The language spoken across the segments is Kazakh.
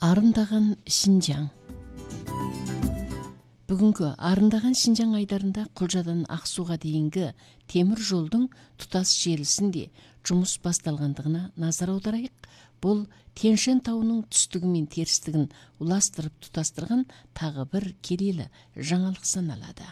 Арындаған Шинжаң. Бүгінгі арындаған Шинжаң айдарында Құлжадан Ақсуға дейінгі темір жолдың тұтас желісінде жұмыс басталғандығына назар аударайық. Бұл Тянь-Шань тауының түстігі мен терістігін уластырып тұтастырған тағы бір келелі жаңалық саналады.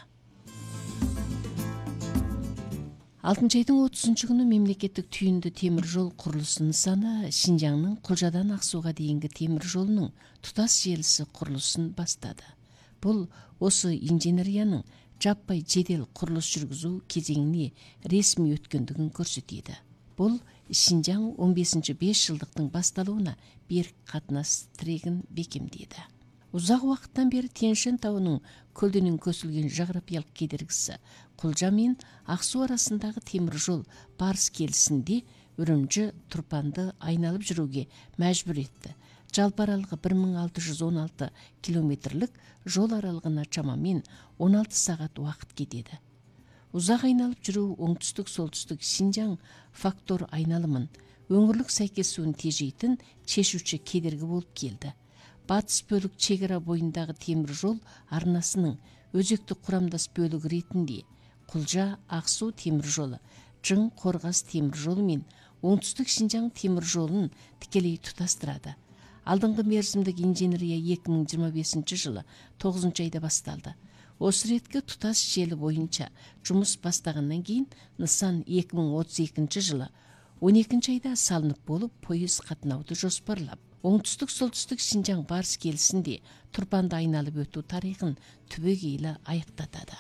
6 айдың 30 күні мемлекеттік түйінді темір жол құрылысы нысаны Шинжаңның Құлжадан Ақсуға дейінгі темір жолының тұтас желісі құрылысын бастады. Бұл осы инженерияның жаппай жедел құрылыс жүргізу кезеңіне ресми өткендігін көрсетеді. Бұл Шинжаң 15-ші 5 жылдықтың басталуына берік қатынас тірегін бекемдеді. Ұзақ уақыттан бері Тянь-Шань тауының көлденең көсілген жағрапиялық кедергісі Құлжа мен Ақсу арасындағы темір жол барыс келісінде Үрімжі Тұрпанды айналып жүруге мәжбүр етті. Жалпы аралығы 1616 километрлік жол аралығына шамамен 16 сағат уақыт кетеді. Ұзақ айналып жүру оңтүстік-солтүстік Шинжаң фактор айналымын өңірлік сәйкесуін тежейтін шешуші кедергі болып келді. Батыс бөлік шекара бойындағы темір жол арнасының өзекті құрамдас бөлігі ретінде Құлжа Ақсу темір жолы, Жың Қорғас темір жолы мен оңтүстік Шинжаң темір жолын тікелей тұтастырады. Алдыңғы мерзімдік инженерия 2025 жылы 9 айда басталды. Осы реткі тұтас желі бойынша жұмыс бастағаннан кейін нысан 2032 жылы 12 айда салынып болып, пойыз қатынауды жоспарлап, оңтүстік-солтүстік Шинжаң барыс келісінде Тұрпанды айналып өту тарихын түбегейлі аяқтатады.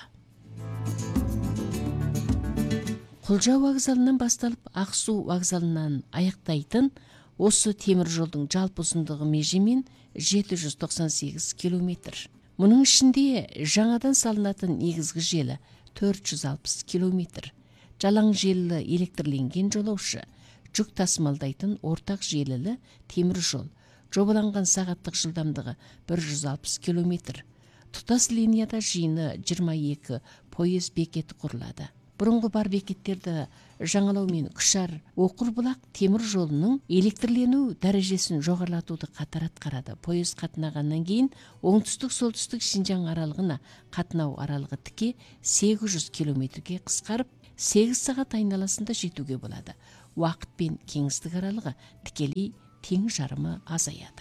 Құлжа вокзалынан басталып Ақсу вокзалынан аяқтайтын осы темір жолдың жалпы ұзындығы межемен 798 километр. Мұның ішінде жаңадан салынатын негізгі желі 460 километр. Жалаң желілі электрленген жолаушы, жүк тасымалдайтын ортақ желілі темір жол, жобаланған сағаттық жылдамдығы 160 километр. Тұтас линияда жиыны 22 пойыз бекеті құрылады. Бұрынғы бар бекеттерді жаңалау мен Күшар Оқыр-Бұлақ темір жолының электрлену дәрежесін жоғарылатуды қатар атқарады. Пойыз қатынағаннан кейін оңтүстік-солтүстік Шинжаң аралығына қатынау аралығы тіке 800 километрге қысқарып, 8 сағат айналасында жетуге болады. Уақыт пен кеңістік аралығы тікелей тең жарымы азаяды.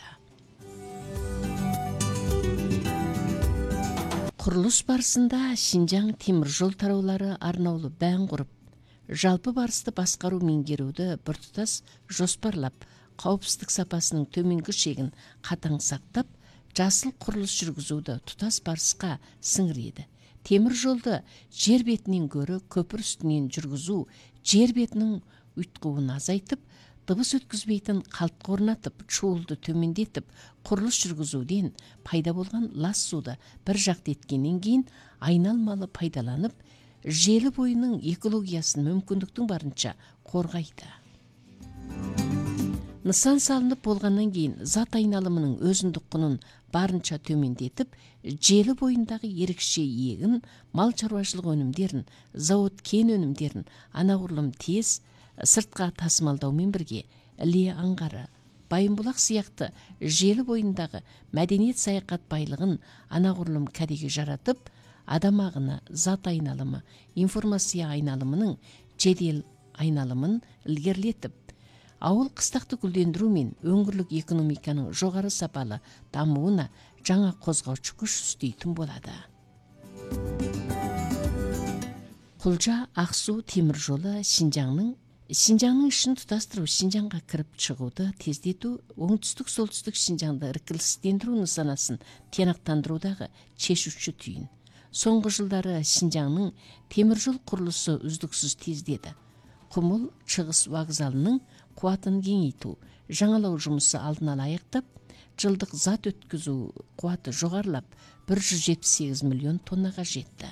Құрылыс барысында Шинжаң темір жол тараулары арнаулы бән құрып, жалпы барысты басқару меңгеруді біртұтас жоспарлап, қауіпсіздік сапасының төменгі шегін қатаң сақтап, жасыл құрылыс жүргізуді тұтас барысқа сіңіреді. Темір жолды жер бетінен гөрі көпір үстінен жүргізу жер бетінің ұйтқуын азайтып, дыбыс өткізбейтін қалтқы орнатып, шуылды төмендетіп, құрылыс жүргізуден пайда болған лас суды бір жақты еткеннен кейін айналмалы пайдаланып, желі бойының экологиясын мүмкіндіктің барынша қорғайды. Нысан салынып болғаннан кейін зат айналымының өзіндік құнын барынша төмендетіп, желі бойындағы ерекше егін, мал шаруашылық өнімдерін, зауыт кен өнімдерін анағұрлым тез сыртқа тасымалдаумен бірге Іле аңғары, Байымбұлақ сияқты желі бойындағы мәдениет саяхат байлығын анағұрлым кәдеге жаратып, адам ағыны, зат айналымы, информация айналымының жедел айналымын ілгерілетіп, ауыл қыстақты гүлдендіру мен өңірлік экономиканың жоғары сапалы дамуына жаңа қозғаушы күш үстейтін болады. Құлжа Ақсу темір жолы Шинжаңның ішін тұтастыру, Шинжаңға кіріп шығуды тездету, оңтүстік-солтүстік Шинжаңды іркілістендіру нысанасын тиянақтандырудағы шешуші түйін. Соңғы жылдары Шинжаңның темір жол құрылысы үздіксіз тездеді. Құмыл Шығыс вокзалының қуатын кеңейту, жаңалау жұмысы алдын ала аяқтап, жылдық зат өткізу қуаты жоғарылап 178 миллион тоннаға жетті.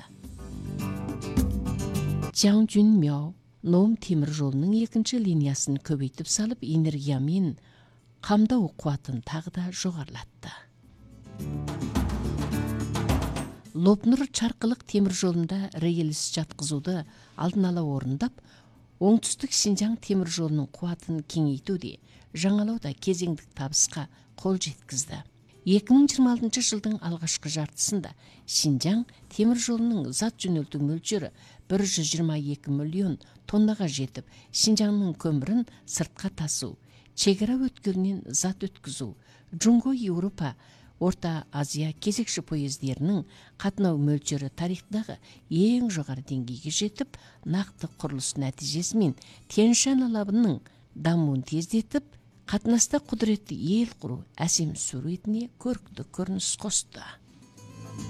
Жаңжүнмяу Ном темір жолының екінші линиясын көбейтіп салып, энергиямен қамдау қуатын тағы да жоғарылатты. Лобнұр Чарқылық темір жолында рельс жатқызуды алдын ала орындап, оңтүстік Шинжаң темір жолының қуатын кеңейтуде, жаңалауда кезеңдік табысқа қол жеткізді. 2026 жылдың алғашқы жартысында Шинжаң темір жолының зат жөнелту мөлшері 122 миллион тоннаға жетіп, Шинжаңның көмірін сыртқа тасу, чегара өткелінен зат өткізу, Джунго Еуропа, Орта Азия кезекші поездерінің қатынау мөлшері тарихтағы ең жоғары деңгейге жетіп, нақты құрылыс нәтижесімен Тянь-Шань алабының дамуын тездетіп, қатынаста құдіретті ел құру әсем суретіне көрікті көрініс қосты.